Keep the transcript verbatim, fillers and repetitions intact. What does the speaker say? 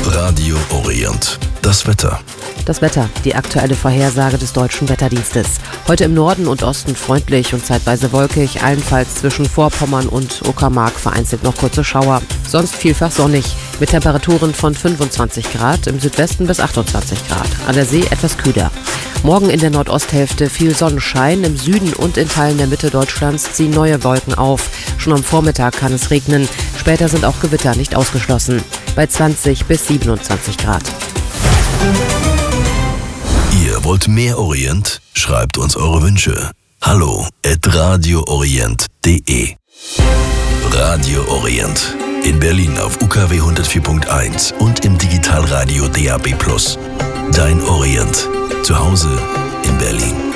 Radio Orient. Das Wetter. Das Wetter, die aktuelle Vorhersage des Deutschen Wetterdienstes. Heute im Norden und Osten freundlich und zeitweise wolkig, allenfalls zwischen Vorpommern und Uckermark vereinzelt noch kurze Schauer. Sonst vielfach sonnig, mit Temperaturen von fünfundzwanzig Grad, im Südwesten bis achtundzwanzig Grad. An der See etwas kühler. Morgen in der Nordosthälfte viel Sonnenschein, im Süden und in Teilen der Mitte Deutschlands ziehen neue Wolken auf. Schon am Vormittag kann es regnen, später sind auch Gewitter nicht ausgeschlossen. Bei zwanzig bis siebenundzwanzig Grad. Ihr wollt mehr Orient? Schreibt uns eure Wünsche. Hallo at radioorient punkt de. Radio Orient. In Berlin auf U K W hundertvier Punkt eins und im Digitalradio D A B plus. Dein Orient. Zu Hause in Berlin.